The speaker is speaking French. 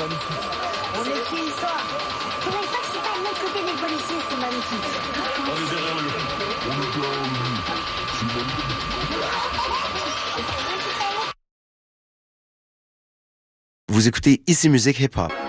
On écrit l'histoire. Pour une fois que c'est pas de l'autre côté des policiers, c'est magnifique. On est derrière lui. Vous écoutez Ici Musique Hip Hop.